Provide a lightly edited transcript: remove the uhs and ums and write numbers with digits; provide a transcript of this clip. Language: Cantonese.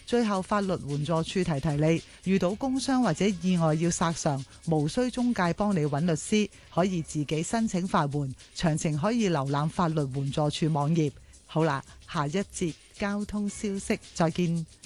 最後，法律援助處提提你，遇到工傷或者意外要索償，無需中介幫你揾律師，可以自己申請法援。詳情可以瀏覽法律援助處網頁。好啦，下一節交通消息再見。